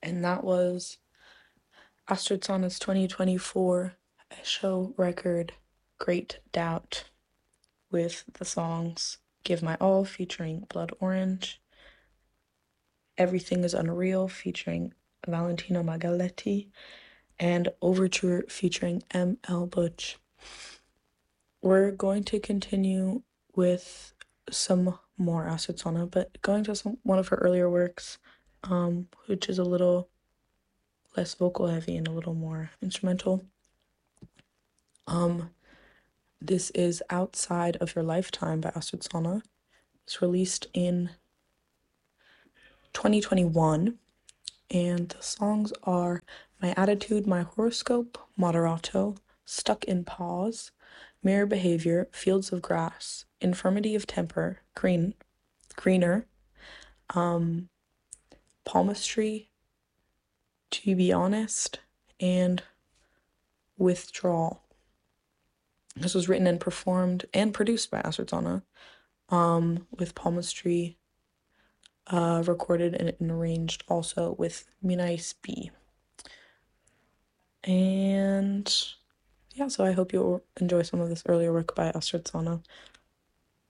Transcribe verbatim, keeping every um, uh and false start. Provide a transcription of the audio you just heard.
and that was Astrid Sana's twenty twenty-four show record, Great Doubt, with the songs Give My All featuring Blood Orange, Everything is Unreal featuring Valentino Magaletti, and Overture featuring M L Butch. We're going to continue with some more Astrid Sana, but going to some, one of her earlier works, um, which is a little less vocal heavy and a little more instrumental. Um, this is Outside of Your Lifetime by Astrid Sana. It's released in twenty twenty-one, and the songs are My Attitude, My Horoscope, Moderato, Stuck in Pause, Mirror Behavior, Fields of Grass, Infirmity of Temper, Green, Greener, um, Palmistry, To Be Honest, and Withdrawal. This was written and performed and produced by Astrid Sana, um, with Palmistry uh, recorded and, and arranged also with Minais B. And yeah, so I hope you'll enjoy some of this earlier work by Astrid Sana.